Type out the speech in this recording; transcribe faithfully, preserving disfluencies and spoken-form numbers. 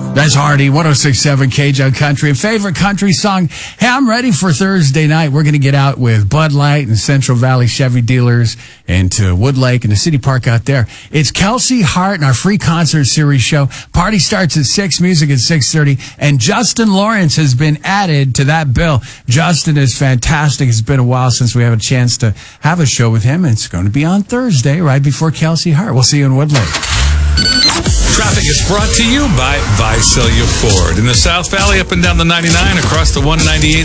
That's Hardy, one oh six point seven Cajun Country. Favorite country song. Hey, I'm ready for Thursday night. We're going to get out with Bud Light and Central Valley Chevy dealers and to Wood Lake and the city park out there. It's Kelsey Hart and our free concert series show. Party starts at six, music at six thirty, and Justin Lawrence has been added to that bill. Justin is fantastic. It's been a while since we have a chance to have a show with him. It's going to be on Thursday, right before Kelsey Hart. We'll see you in Wood Lake. Traffic is brought to you by Visalia Ford in the South Valley, up and down the ninety-nine, across the one ninety-eight.